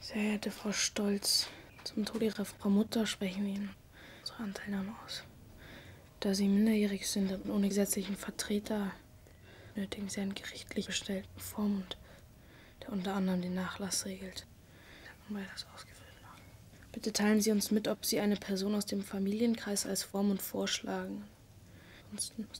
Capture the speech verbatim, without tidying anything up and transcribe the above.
Sehr geehrte Frau Stolz, zum Tod Ihrer Frau Mutter sprechen wir Ihnen unsere Anteilnahme aus. Da Sie minderjährig sind und ohne gesetzlichen Vertreter, nötigen Sie einen gerichtlich bestellten Vormund, der unter anderem den Nachlass regelt. Weil das ausgefüllt noch. Bitte teilen Sie uns mit, ob Sie eine Person aus dem Familienkreis als Vormund vorschlagen. Ansonsten